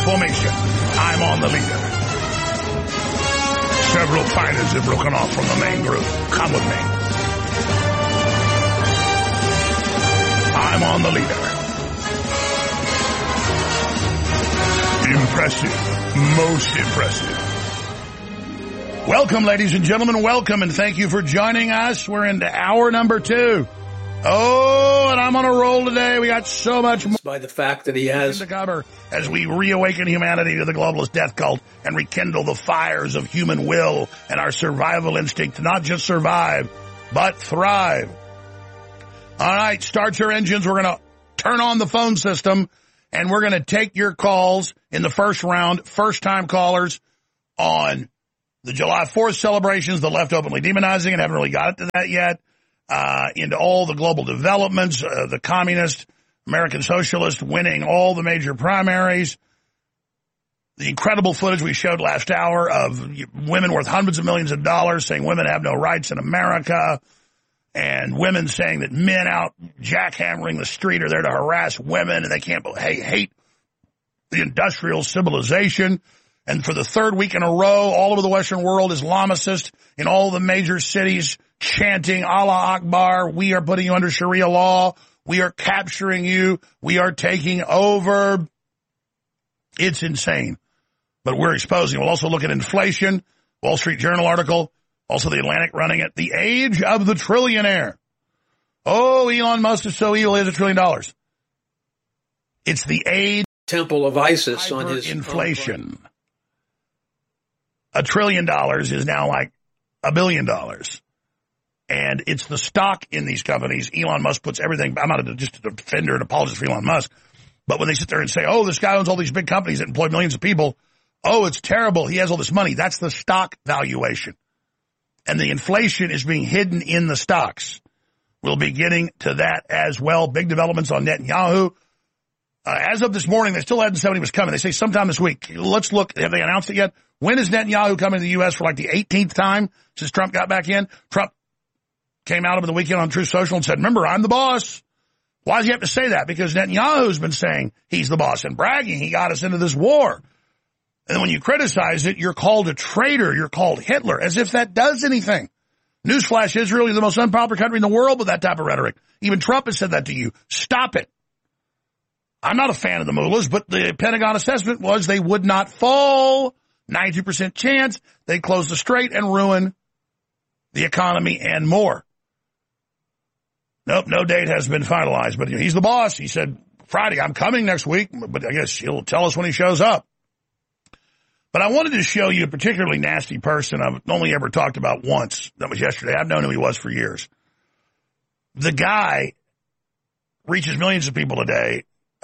formation. I'm on the leader. Several fighters have broken off from the main group. Come with me. I'm on the leader. Impressive. Most impressive. Welcome, ladies and gentlemen. Welcome, and thank you for joining us. We're into hour number 2. Oh, and I'm on a roll today. We got so much more by the fact that he has to cover as we reawaken humanity to the globalist death cult and rekindle the fires of human will and our survival instinct to not just survive, but thrive. All right, start your engines. We're going to turn on the phone system, and we're going to take your calls in the first round, first-time callers on the July 4th celebrations, the left openly demonizing, and haven't really got to that yet, into all the global developments, the communist, American socialist winning all the major primaries, the incredible footage we showed last hour of women worth hundreds of millions of dollars saying women have no rights in America, and women saying that men out jackhammering the street are there to harass women and they can't hate the industrial civilization. And for the third week in a row, all over the Western world, Islamicists in all the major cities chanting, Allah Akbar, we are putting you under Sharia law, we are capturing you, we are taking over. It's insane. But we're exposing. We'll also look at inflation, Wall Street Journal article, also the Atlantic running it, the age of the trillionaire. Oh, Elon Musk is so evil, he has $1 trillion. It's the age temple of ISIS on his inflation. $1 trillion is now like $1 billion. And it's the stock in these companies. Elon Musk puts everything. I'm not just a defender and apologist for Elon Musk. But when they sit there and say, oh, this guy owns all these big companies that employ millions of people. Oh, it's terrible. He has all this money. That's the stock valuation. And the inflation is being hidden in the stocks. We'll be getting to that as well. Big developments on Netanyahu. As of this morning, they still hadn't said when he was coming. They say sometime this week. Let's look. Have they announced it yet? When is Netanyahu coming to the U.S. for like the 18th time since Trump got back in? Trump came out over the weekend on Truth Social and said, remember, I'm the boss. Why does he have to say that? Because Netanyahu's been saying he's the boss and bragging he got us into this war. And when you criticize it, you're called a traitor. You're called Hitler, as if that does anything. Newsflash, Israel is the most unpopular country in the world with that type of rhetoric. Even Trump has said that to you. Stop it. I'm not a fan of the mullahs, but the Pentagon assessment was they would not fall. 92% chance they'd close the strait and ruin the economy and more. Nope, no date has been finalized, but he's the boss. He said, Friday, I'm coming next week, but I guess he'll tell us when he shows up. But I wanted to show you a particularly nasty person I've only ever talked about once. That was yesterday. I've known who he was for years. The guy reaches millions of people a day.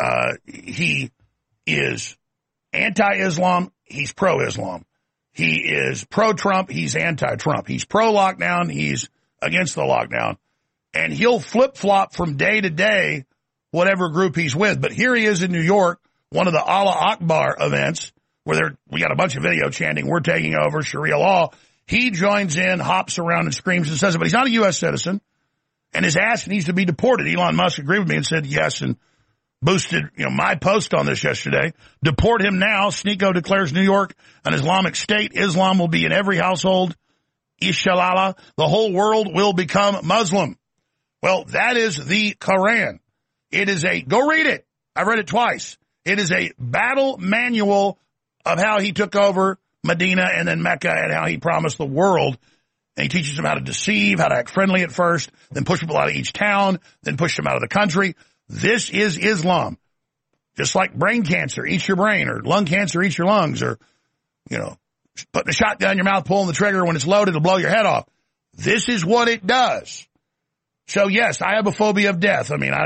He is anti-Islam. He's pro-Islam. He is pro-Trump. He's anti-Trump. He's pro-lockdown. He's against the lockdown. And he'll flip-flop from day to day, whatever group he's with. But here he is in New York, one of the Allah Akbar events, where we got a bunch of video chanting, we're taking over Sharia law. He joins in, hops around and screams and says it, but he's not a U.S. citizen, and his ass needs to be deported. Elon Musk agreed with me and said yes, and boosted, my post on this yesterday. Deport him now. Sneeko declares New York an Islamic state. Islam will be in every household. Inshallah, the whole world will become Muslim. Well, that is the Quran. It is go read it. I've read it twice. It is a battle manual of how he took over Medina and then Mecca and how he promised the world. And he teaches them how to deceive, how to act friendly at first, then push people out of each town, then push them out of the country. This is Islam. Just like brain cancer eats your brain, or lung cancer eats your lungs, or, putting a shotgun in your mouth, pulling the trigger when it's loaded, it'll blow your head off. This is what it does. So yes, I have a phobia of death. I mean,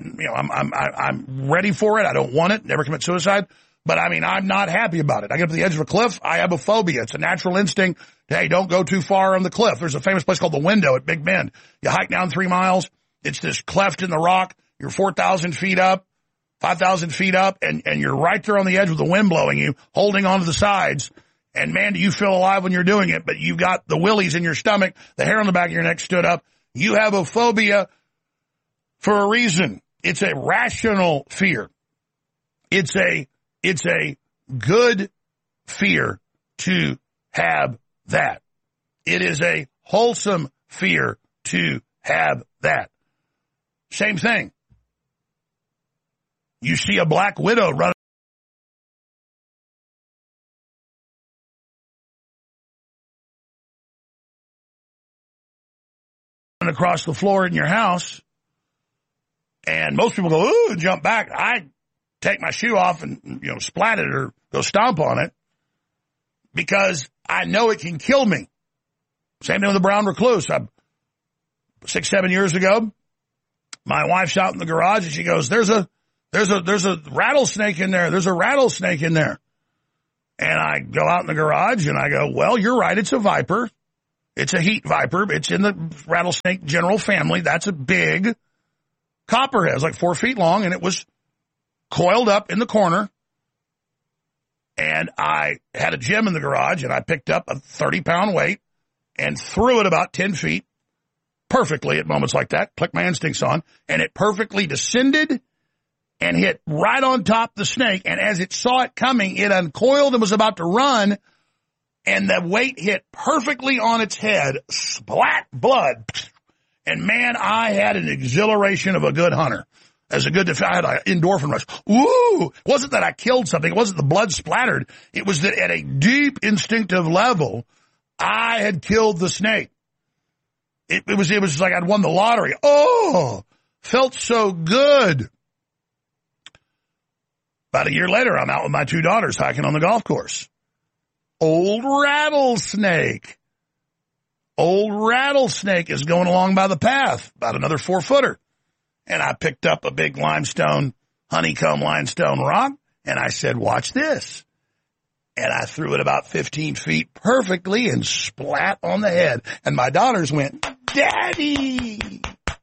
I'm ready for it. I don't want it. Never commit suicide. But I mean, I'm not happy about it. I get up to the edge of a cliff. I have a phobia. It's a natural instinct. Hey, don't go too far on the cliff. There's a famous place called the Window at Big Bend. You hike down 3 miles. It's this cleft in the rock. You're 4,000 feet up, 5,000 feet up, and you're right there on the edge with the wind blowing you, holding onto the sides. And man, do you feel alive when you're doing it, but you've got the willies in your stomach, the hair on the back of your neck stood up. You have a phobia for a reason. It's a rational fear. It's a good fear to have that. It is a wholesome fear to have that. Same thing. You see a black widow running across the floor in your house, and most people go, ooh, and jump back. I take my shoe off and, splat it or go stomp on it because I know it can kill me. Same thing with the brown recluse. 6-7 years ago, my wife's out in the garage and she goes, there's a rattlesnake in there. There's a rattlesnake in there. And I go out in the garage and I go, well, you're right. It's a viper. It's a heat viper. It's in the rattlesnake general family. That's a big copperhead. It's like 4 feet long, and it was coiled up in the corner. And I had a gem in the garage, and I picked up a 30-pound weight and threw it about 10 feet perfectly at moments like that. Clicked my instincts on, and it perfectly descended and hit right on top of the snake. And as it saw it coming, it uncoiled and was about to run. And the weight hit perfectly on its head, splat blood. And man, I had an exhilaration of a good hunter. As a good defender, I had an endorphin rush. Ooh! It wasn't that I killed something. It wasn't the blood splattered. It was that at a deep instinctive level, I had killed the snake. It was like I'd won the lottery. Oh! Felt so good. About a year later, I'm out with my 2 daughters hiking on the golf course. Old rattlesnake. Old rattlesnake is going along by the path, about another 4-footer. And I picked up a big honeycomb limestone rock, and I said, watch this. And I threw it about 15 feet perfectly and splat on the head. And my daughters went, Daddy!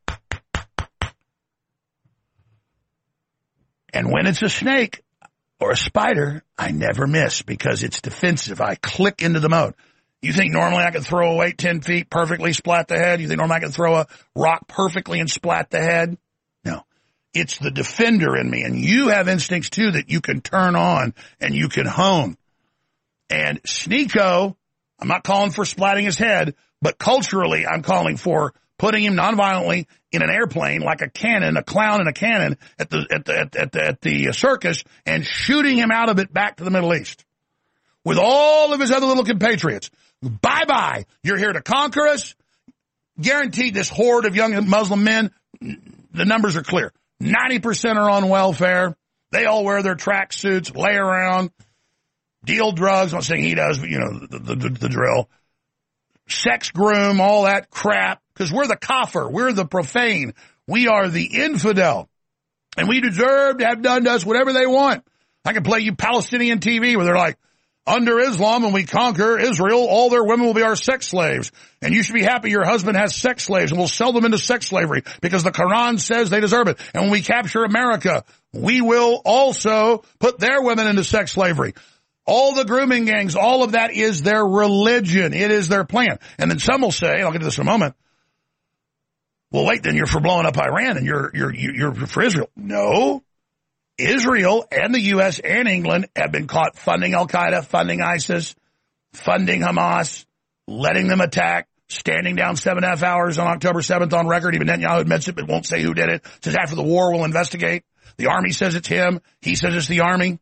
And when it's a snake or a spider, I never miss because it's defensive. I click into the mode. You think normally I could throw a weight 10 feet, perfectly splat the head? You think normally I could throw a rock perfectly and splat the head? No. It's the defender in me. And you have instincts, too, that you can turn on and you can hone. And Sneako, I'm not calling for splatting his head, but culturally I'm calling for putting him nonviolently in an airplane like a cannon, a clown in a cannon at the circus, and shooting him out of it back to the Middle East with all of his other little compatriots. Bye-bye. You're here to conquer us. Guaranteed this horde of young Muslim men, the numbers are clear. 90% are on welfare. They all wear their track suits, lay around, deal drugs. I'm not saying he does, but, the drill. Sex groom, all that crap. Because we're the kafir. We're the profane. We are the infidel. And we deserve to have done to us whatever they want. I can play you Palestinian TV where they're like, under Islam, when we conquer Israel, all their women will be our sex slaves. And you should be happy your husband has sex slaves, and we'll sell them into sex slavery because the Quran says they deserve it. And when we capture America, we will also put their women into sex slavery. All the grooming gangs, all of that is their religion. It is their plan. And then some will say, and I'll get to this in a moment, well, wait, then you're for blowing up Iran and you're for Israel. No. Israel and the U.S. and England have been caught funding Al-Qaeda, funding ISIS, funding Hamas, letting them attack, standing down 7.5 hours on October 7th on record. Even Netanyahu admits it, but won't say who did it. Says after the war, we'll investigate. The army says it's him. He says it's the army.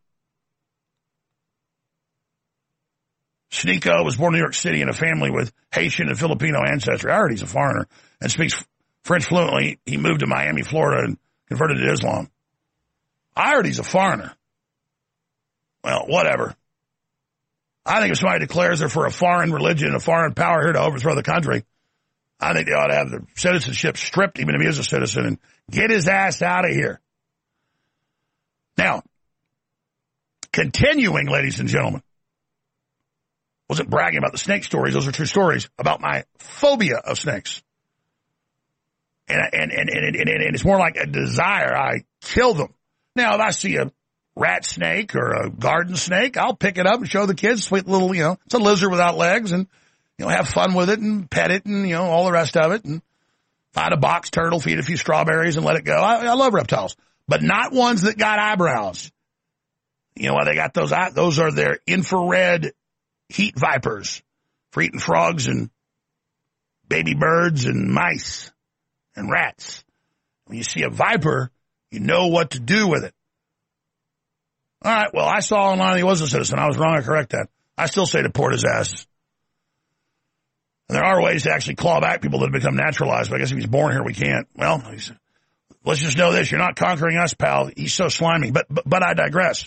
Sneako was born in New York City in a family with Haitian and Filipino ancestry. I heard he's a foreigner and speaks French fluently. He moved to Miami, Florida, and converted to Islam. I heard he's a foreigner. Well, whatever. I think if somebody declares they're for a foreign religion, a foreign power here to overthrow the country, I think they ought to have their citizenship stripped, even if he is a citizen, and get his ass out of here. Now, continuing, ladies and gentlemen, wasn't bragging about the snake stories. Those are true stories about my phobia of snakes. And it's more like a desire. I kill them. Now, if I see a rat snake or a garden snake, I'll pick it up and show the kids. Sweet little, it's a lizard without legs, and, have fun with it and pet it and, all the rest of it. And find a box turtle, feed it a few strawberries and let it go. I love reptiles, but not ones that got eyebrows. You know why they got those out? Those are their infrared heat vipers for eating frogs and baby birds and mice and rats. When you see a viper, you know what to do with it. All right, well, I saw online he was a citizen. I was wrong. I correct that. I still say deport his ass. And there are ways to actually claw back people that have become naturalized, but I guess if he's born here, we can't. Well, let's just know this. You're not conquering us, pal. He's so slimy. But I digress.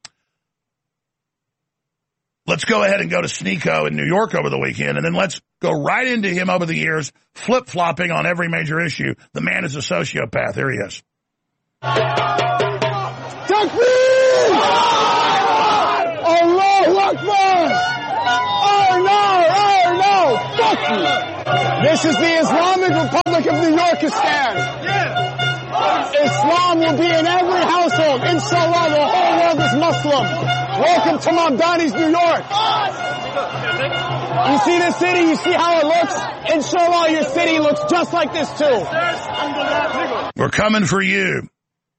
Let's go ahead and go to Sneeko in New York over the weekend, and then let's go right into him over the years, flip-flopping on every major issue. The man is a sociopath. Here he is. Takbir! Allahu Akbar! Oh no! Fuck you! This is the Islamic Republic of New Yorkistan. Islam will be in every household. Inshallah, the whole world is Muslim. Welcome to Mamdani's New York. You see this city? You see how it looks? Inshallah, your city looks just like this too. We're coming for you.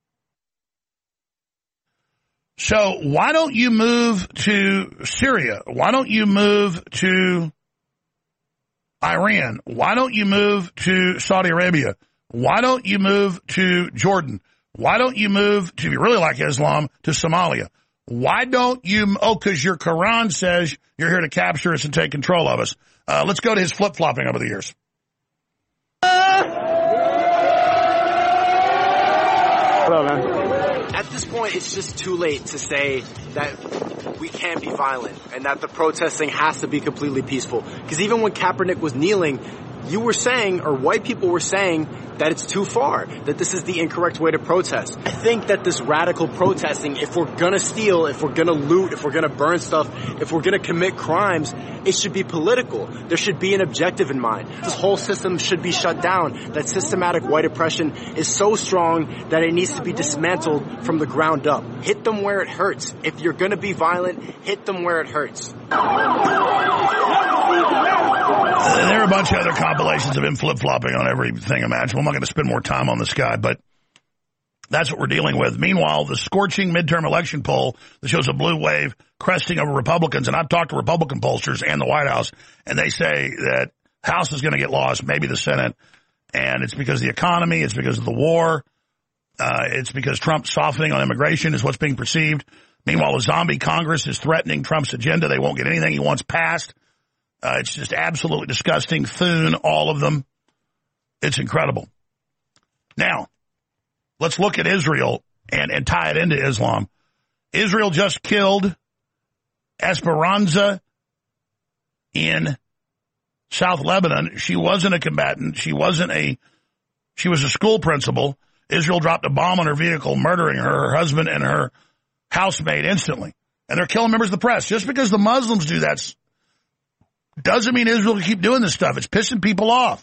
So why don't you move to Syria? Why don't you move to Iran? Why don't you move to Saudi Arabia? Why don't you move to Jordan? Why don't you move, if you really like Islam, to Somalia? Why don't you, because your Quran says you're here to capture us and take control of us. Let's go to his flip-flopping over the years. Hello, man. At this point, it's just too late to say that we can't be violent and that the protesting has to be completely peaceful. Because even when Kaepernick was kneeling, you were saying, or white people were saying, that it's too far, that this is the incorrect way to protest. I think that this radical protesting, if we're gonna steal, if we're gonna loot, if we're gonna burn stuff, if we're gonna commit crimes, it should be political. There should be an objective in mind. This whole system should be shut down. That systematic white oppression is so strong that it needs to be dismantled from the ground up. Hit them where it hurts. If you're gonna be violent, hit them where it hurts. There are a bunch of other compilations of him flip-flopping on everything imaginable. I'm not going to spend more time on this guy, but that's what we're dealing with. Meanwhile, the scorching midterm election poll that shows a blue wave cresting over Republicans, and I've talked to Republican pollsters and the White House, and they say that House is going to get lost, maybe the Senate, and it's because of the economy, it's because of the war, it's because Trump's softening on immigration is what's being perceived. Meanwhile, the zombie Congress is threatening Trump's agenda. They won't get anything he wants passed. It's just absolutely disgusting. Thune, all of them. It's incredible. Now, let's look at Israel and tie it into Islam. Israel just killed Esperanza in South Lebanon. She wasn't a combatant. She was a school principal. Israel dropped a bomb on her vehicle, murdering her husband, and her housemaid instantly. And they're killing members of the press. Just because the Muslims do that doesn't mean Israel can keep doing this stuff. It's pissing people off.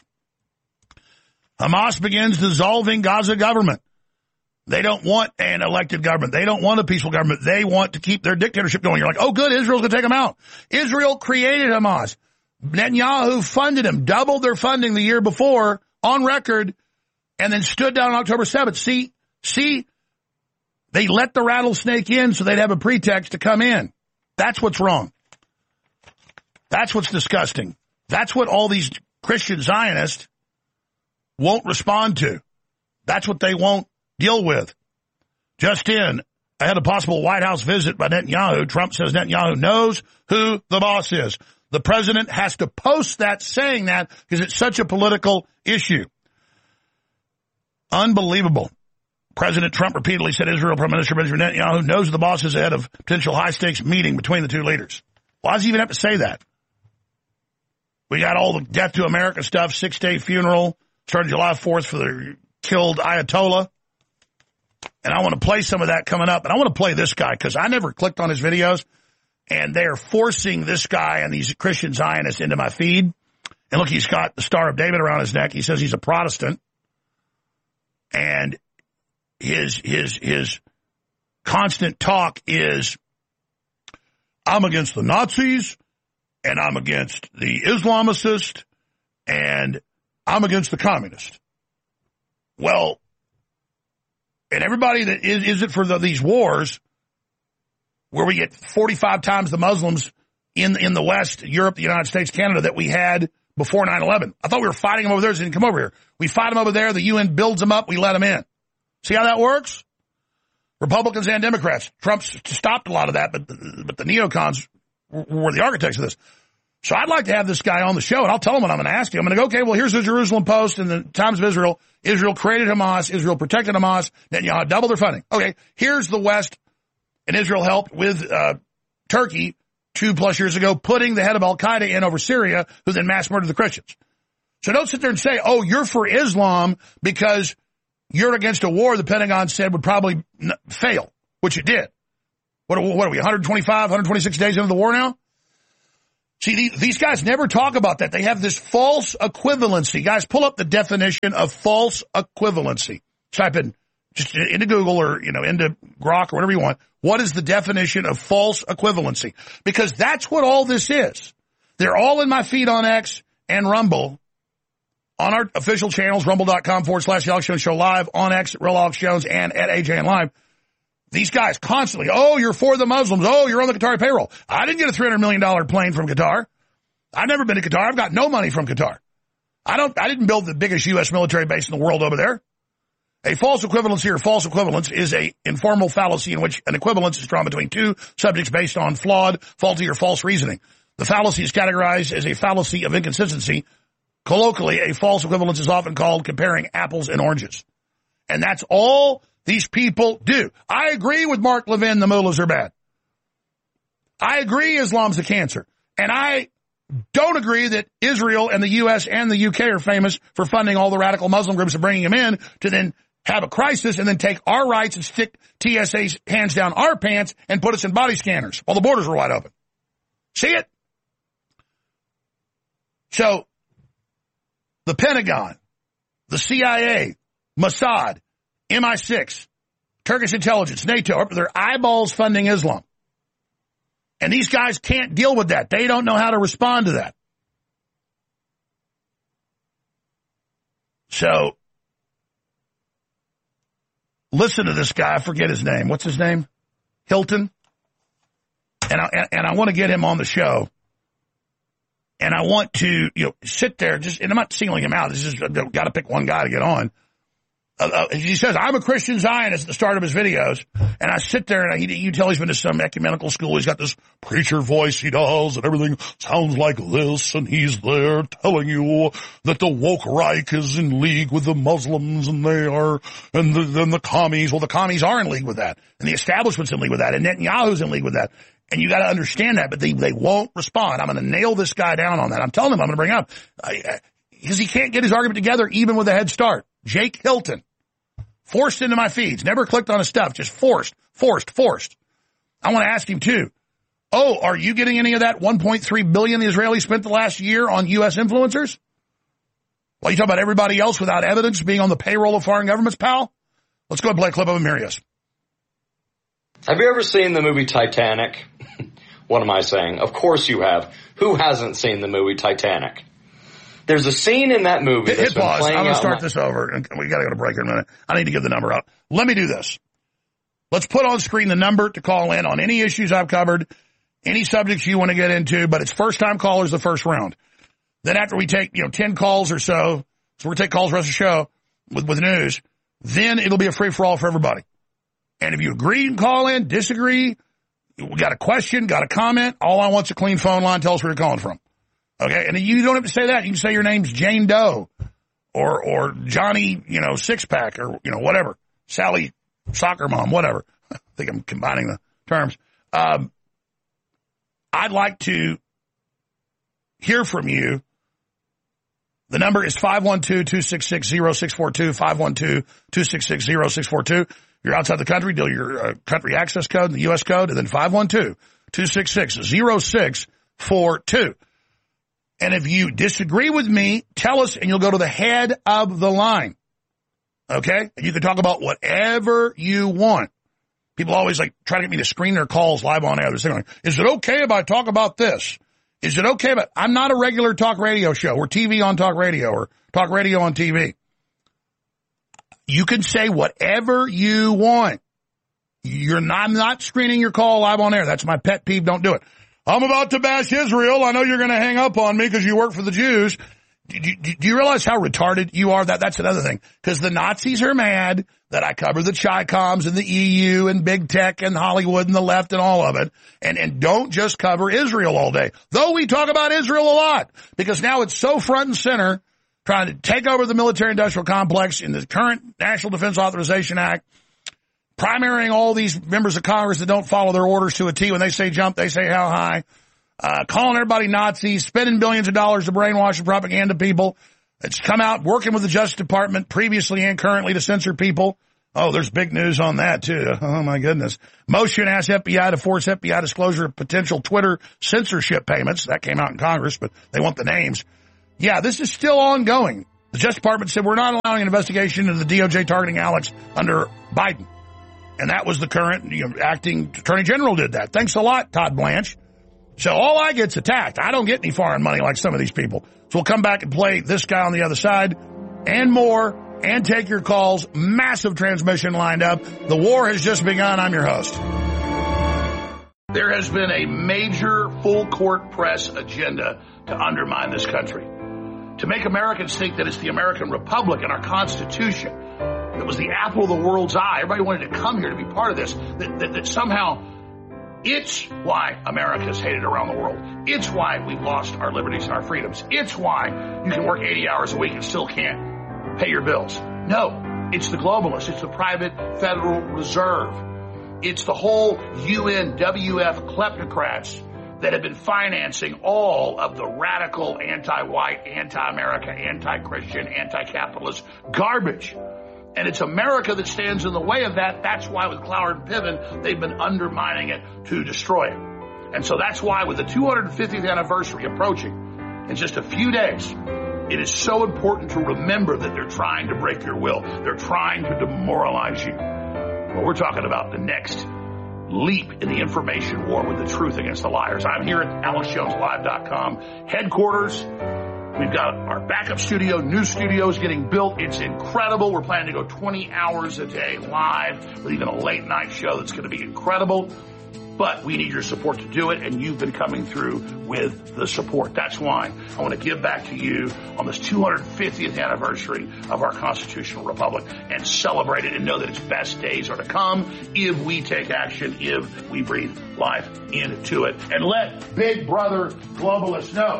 Hamas begins dissolving Gaza government. They don't want an elected government. They don't want a peaceful government. They want to keep their dictatorship going. You're like, oh, good, Israel's going to take them out. Israel created Hamas. Netanyahu funded them, doubled their funding the year before on record, and then stood down on October 7th. See, they let the rattlesnake in so they'd have a pretext to come in. That's what's wrong. That's what's disgusting. That's what all these Christian Zionists won't respond to. That's what they won't deal with. Just in, ahead of a possible White House visit by Netanyahu, Trump says Netanyahu knows who the boss is. The president has to post that saying that because it's such a political issue. Unbelievable. President Trump repeatedly said Israel Prime Minister Benjamin Netanyahu knows the boss is ahead of potential high-stakes meeting between the two leaders. Why does he even have to say that? We got all the Death to America stuff, 6-day funeral, started July 4th for the killed Ayatollah. And I want to play some of that coming up. And I want to play this guy because I never clicked on his videos. And they're forcing this guy and these Christian Zionists into my feed. And look, he's got the Star of David around his neck. He says he's a Protestant. And his constant talk is, I'm against the Nazis, and I'm against the Islamicists, and I'm against the communists. Well, and everybody that isn't for these wars where we get 45 times the Muslims in the West, Europe, the United States, Canada, that we had before 9/11. I thought we were fighting them over there, so they didn't come over here. We fight them over there, the UN builds them up, we let them in. See how that works? Republicans and Democrats. Trump stopped a lot of that, but the neocons were the architects of this. So I'd like to have this guy on the show, and I'll tell him what I'm going to ask him. I'm going to go, okay, well, here's the Jerusalem Post and the Times of Israel. Israel created Hamas. Israel protected Hamas. Netanyahu doubled their funding. Okay, here's the West, and Israel helped with Turkey 2+ years ago, putting the head of Al-Qaeda in over Syria, who then mass murdered the Christians. So don't sit there and say, oh, you're for Islam because you're against a war the Pentagon said would probably fail, which it did. What are we, 125, 126 days into the war now? See, these guys never talk about that. They have this false equivalency. Guys, pull up the definition of false equivalency. Type in, just into Google or, into Grok or whatever you want. What is the definition of false equivalency? Because that's what all this is. They're all in my feed on X and Rumble, on our official channels, rumble.com/Alex Jones Show Live, on X at Real Alex Jones, and at AJN Live. These guys constantly, oh, you're for the Muslims. Oh, you're on the Qatari payroll. I didn't get a $300 million plane from Qatar. I've never been to Qatar. I've got no money from Qatar. I didn't build the biggest U.S. military base in the world over there. A false equivalency or false equivalence is a informal fallacy in which an equivalence is drawn between two subjects based on flawed, faulty, or false reasoning. The fallacy is categorized as a fallacy of inconsistency. Colloquially, a false equivalence is often called comparing apples and oranges. And that's all these people do. I agree with Mark Levin, the mullahs are bad. I agree Islam's a cancer. And I don't agree that Israel and the U.S. and the U.K. are famous for funding all the radical Muslim groups and bringing them in to then have a crisis and then take our rights and stick TSA's hands down our pants and put us in body scanners while the borders were wide open. See it? So, the Pentagon, the CIA, Mossad, MI6, Turkish intelligence, NATO, they're eyeballs funding Islam. And these guys can't deal with that. They don't know how to respond to that. So, listen to this guy. I forget his name. What's his name? Hilton. And I want to get him on the show. And I want to, sit there and I'm not singling him out. This is got to pick one guy to get on. He says, I'm a Christian Zionist at the start of his videos. And I sit there and you tell he's been to some ecumenical school. He's got this preacher voice he does and everything sounds like this. And he's there telling you that the woke Reich is in league with the Muslims and they are, and then the commies. Well, the commies are in league with that. And the establishment's in league with that. And Netanyahu's in league with that. And you got to understand that, but they won't respond. I'm going to nail this guy down on that. I'm telling him I'm going to bring up because he can't get his argument together even with a head start. Jake Hilton, forced into my feeds, never clicked on his stuff, just forced. I want to ask him too. Oh, are you getting any of that 1.3 billion the Israelis spent the last year on U.S. influencers? Well, you talk about everybody else without evidence being on the payroll of foreign governments, pal? Let's go and play a clip of him. Here he is. Have you ever seen the movie Titanic? What am I saying? Of course you have. Who hasn't seen the movie Titanic? There's a scene in that movie that's been pause. playing I'm going to out start this over. We got to go to break in a minute. I need to give the number out. Let me do this. Let's put on screen the number to call in on any issues I've covered, any subjects you want to get into, but it's first-time callers the first round. Then after we take 10 calls or so we're going to take calls the rest of the show with news, then it'll be a free-for-all for everybody. And if you agree, you can call in, disagree, got a question, got a comment, all I want's a clean phone line, tell us where you're calling from. Okay, and you don't have to say that. You can say your name's Jane Doe or Johnny, Six-Pack or, whatever. Sally Soccer Mom, whatever. I think I'm combining the terms. I'd like to hear from you. The number is 512-266-0642, 512-266-0642. You're outside the country, deal your country access code, the U.S. code, and then 512-266-0642. And if you disagree with me, tell us, and you'll go to the head of the line. Okay? And you can talk about whatever you want. People always try to get me to screen their calls live on air. They're saying, is it okay if I talk about this? Is it okay? But I'm not a regular talk radio show. We're TV on talk radio or talk radio on TV. You can say whatever you want. I'm not screening your call live on air. That's my pet peeve. Don't do it. I'm about to bash Israel. I know you're going to hang up on me because you work for the Jews. Do you realize how retarded you are? That's another thing. Because the Nazis are mad that I cover the Chi-Coms and the EU and big tech and Hollywood and the left and all of it. And don't just cover Israel all day. Though we talk about Israel a lot. Because now it's so front and center, trying to take over the military-industrial complex in the current National Defense Authorization Act, primarying all these members of Congress that don't follow their orders to a T. When they say jump, they say how high. Calling everybody Nazis, spending billions of dollars to brainwash and propaganda people. It's come out working with the Justice Department previously and currently to censor people. Oh, there's big news on that, too. Oh, my goodness. Motion asks FBI to force FBI disclosure of potential Twitter censorship payments. That came out in Congress, but they want the names. Yeah, this is still ongoing. The Justice Department said we're not allowing an investigation into the DOJ targeting Alex under Biden. And that was the current acting attorney general did that. Thanks a lot, Todd Blanche. So all I get's attacked. I don't get any foreign money like some of these people. So we'll come back and play this guy on the other side and more and take your calls. Massive transmission lined up. The war has just begun. I'm your host. There has been a major full court press agenda to undermine this country, to make Americans think that it's the American Republic and our Constitution that was the apple of the world's eye. Everybody wanted to come here to be part of this, that somehow it's why America's hated around the world. It's why we've lost our liberties and our freedoms. It's why you can work 80 hours a week and still can't pay your bills. No, it's the globalists. It's the private Federal Reserve. It's the whole UNWF kleptocrats that have been financing all of the radical anti-white, anti-America, anti-Christian, anti-capitalist garbage. And it's America that stands in the way of that. That's why with Cloward and Piven, they've been undermining it to destroy it. And so that's why with the 250th anniversary approaching in just a few days, it is so important to remember that they're trying to break your will. They're trying to demoralize you. Well, we're talking about the next leap in the information war with the truth against the liars. I'm here at AlexJonesLive.com headquarters. We've got our backup studio, new studios getting built. It's incredible. We're planning to go 20 hours a day live with even a late night show that's going to be incredible. But we need your support to do it, and you've been coming through with the support. That's why I want to give back to you on this 250th anniversary of our constitutional republic and celebrate it and know that its best days are to come if we take action, if we breathe life into it. And let Big Brother globalists know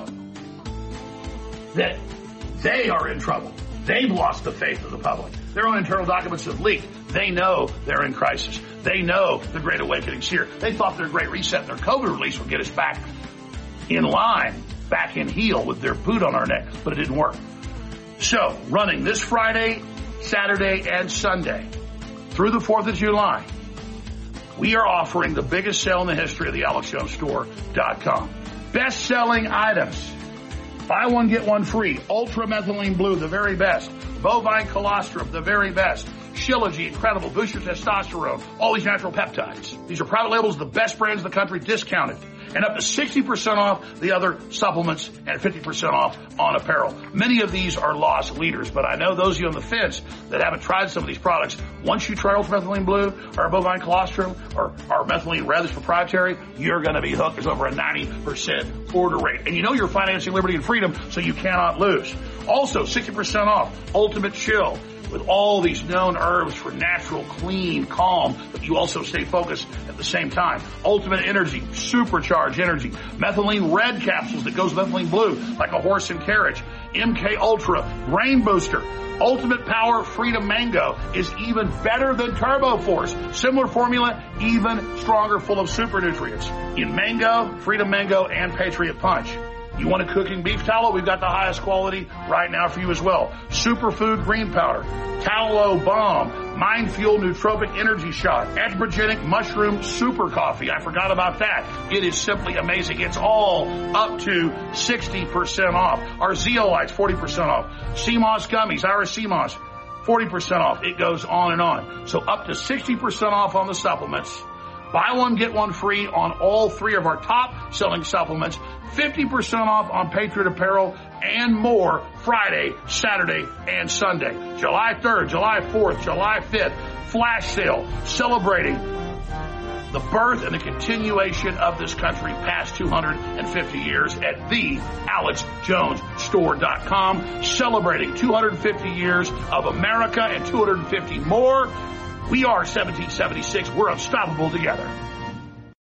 that they are in trouble. They've lost the faith of the public. Their own internal documents have leaked. They know they're in crisis. They know the Great Awakening's here. They thought their Great Reset and their COVID release would get us back in line, back in heel with their boot on our neck, but it didn't work. So, running this Friday, Saturday, and Sunday through the 4th of July, we are offering the biggest sale in the history of the AlexJonesStore.com. Best-selling items. Buy one, get one free. Ultramethylene Blue, the very best. Bovine colostrum, the very best. Shilajit, incredible. Booster testosterone. All these natural peptides. These are private labels, the best brands in the country, discounted. And up to 60% off the other supplements and 50% off on apparel. Many of these are lost leaders, but I know those of you on the fence that haven't tried some of these products, once you try Ultramethylene Blue or Bovine colostrum or our Methylene Red that's proprietary, you're going to be hooked. There's over a 90% order rate. And you know you're financing liberty and freedom, so you cannot lose. Also, 60% off Ultimate Chill with all these known herbs for natural, clean, calm, but you also stay focused at the same time. Ultimate Energy, supercharged energy. Methylene Red capsules that goes with Methylene Blue like a horse and carriage. MK Ultra, Brain Booster. Ultimate Power Freedom Mango is even better than Turbo Force. Similar formula, even stronger, full of super nutrients. In Mango, Freedom Mango, and Patriot Punch. You want a cooking beef tallow? We've got the highest quality right now for you as well. Superfood Green Powder, Tallow Balm, Mind Fuel Nootropic Energy Shot, Adaptogenic Mushroom Super Coffee. I forgot about that. It is simply amazing. It's all up to 60% off. Our Zeolites, 40% off. CMOS Gummies, Ira CMOS, 40% off. It goes on and on. So up to 60% off on the supplements. Buy one, get one free on all three of our top selling supplements. 50% off on Patriot Apparel and more Friday, Saturday, and Sunday. July 3rd, July 4th, July 5th, flash sale celebrating the birth and the continuation of this country past 250 years at thealexjonesstore.com, celebrating 250 years of America and 250 more. We are 1776. We're unstoppable together.